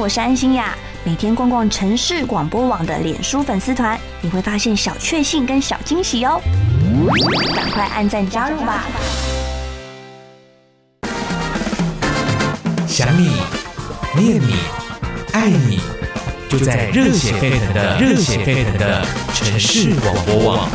我是安心亚。每天逛逛城市广播网的脸书粉丝团，你会发现小确幸跟小惊喜哦。赶快按赞加入吧！ 想你、念你、爱你，就在热血沸腾的城市广播网。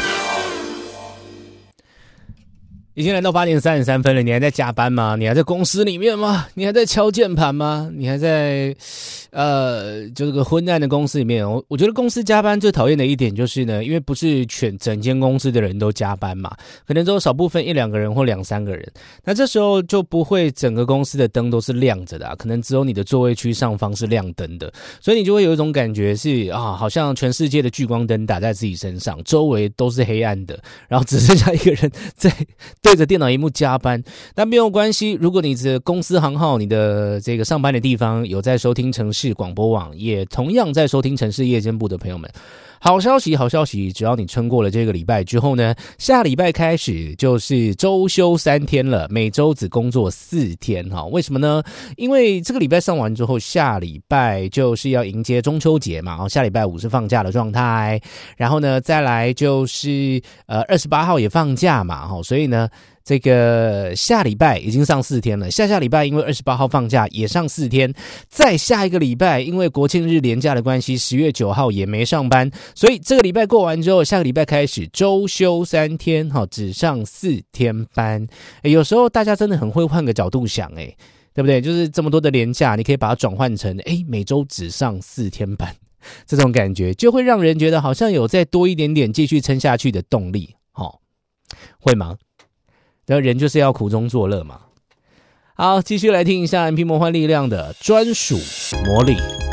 已经来到8点33分了，你还在加班吗？你还在公司里面吗？你还在敲键盘吗？你还在就这个昏暗的公司里面？我觉得公司加班最讨厌的一点就是呢，因为不是整间公司的人都加班嘛，可能只有少部分1-2个人或2-3个人，那这时候就不会整个公司的灯都是亮着的可能只有你的座位区上方是亮灯的，所以你就会有一种感觉是好像全世界的聚光灯打在自己身上，周围都是黑暗的，然后只剩下一个人在对着电脑萤幕加班。但没有关系，如果你的公司行号，你的这个上班的地方有在收听城市广播网，也同样在收听城市夜间部的朋友们，好消息，只要你撑过了这个礼拜之后呢，下礼拜开始就是周休3天了，每周只工作4天为什么呢？因为这个礼拜上完之后，下礼拜就是要迎接中秋节嘛，下礼拜5是放假的状态，然后呢再来就是28号也放假嘛，所以呢这个下礼拜已经上4天了，下礼拜因为28号放假也上4天，再下一个礼拜因为国庆日连假的关系10月9号也没上班，所以这个礼拜过完之后，下个礼拜开始周休3天只上4天班。有时候大家真的很会换个角度想对不对？就是这么多的连假，你可以把它转换成每周只上4天班，这种感觉就会让人觉得好像有再多一点点继续撑下去的动力会吗？然后人就是要苦中作乐嘛。好，继续来听一下 MP 魔幻力量的专属魔力。